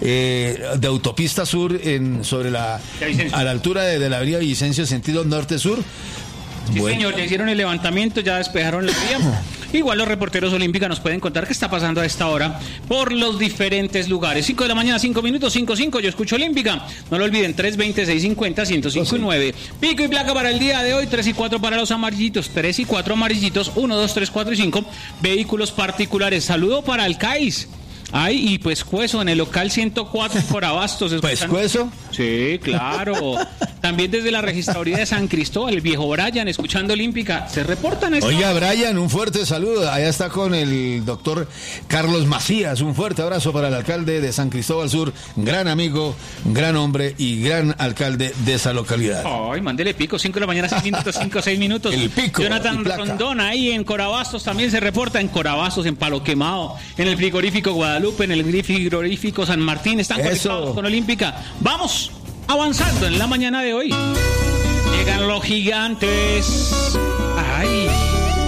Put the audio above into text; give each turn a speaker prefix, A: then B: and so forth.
A: de Autopista Sur a la altura de la avenida Vicencio, sentido norte-sur.
B: Sí, bueno, señor, ya hicieron el levantamiento, ya despejaron la vía. Igual los reporteros olímpicos nos pueden contar qué está pasando a esta hora por los diferentes lugares. 5 de la mañana, 5 minutos, 5:05, yo escucho Olímpica. No lo olviden, 320-650-1059. Pico y placa para el día de hoy, 3 y 4 para los amarillitos, 3 y 4 amarillitos, 1, 2, 3, 4 y 5. Vehículos particulares. Saludo para el CAIS. Ay, y Pescuezo en el local 104 por Abastos.
A: ¿Pescuezo?
B: Sí, claro. También desde la registraduría de San Cristóbal, el viejo Brian, escuchando Olímpica. ¿Se reportan esto?
A: Oiga, Brian, un fuerte saludo. Allá está con el doctor Carlos Macías. Un fuerte abrazo para el alcalde de San Cristóbal Sur. Gran amigo, gran hombre y gran alcalde de esa localidad.
B: Ay, mándele pico, 5 de la mañana, 6 minutos, 5, 6 minutos.
A: El pico.
B: Jonathan Rondón, ahí en Corabastos también se reporta. En Corabastos, en Palo Quemado, en el frigorífico Guadalupe, en el frigorífico San Martín. Están conectados con Olímpica. Vamos avanzando en la mañana de hoy. Llegan los gigantes. Ay.